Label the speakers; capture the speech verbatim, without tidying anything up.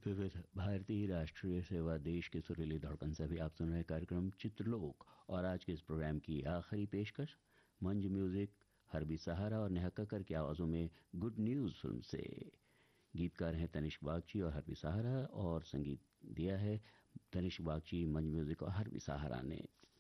Speaker 1: विविध भारतीय राष्ट्रीय सेवा देश की सुरीली धड़कन से भी आप सुन रहे कार्यक्रम चित्रलोक और आज के इस प्रोग्राम की आखिरी पेशकश मंज म्यूजिक, हरबी सहारा और नेहा कक्कर की आवाजों में गुड न्यूज फिल्म से। गीतकार हैं तनिष्क बागची और हरबी सहारा और संगीत दिया है तनिष्क बागची, मंज म्यूजिक और हरबी सहारा ने।